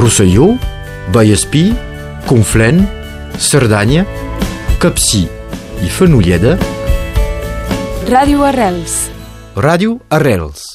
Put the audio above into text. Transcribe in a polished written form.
Rosselló, Vallespí, Conflent, Cerdanya, Capcir i Fenolleda. Ràdio Arrels. Ràdio Arrels.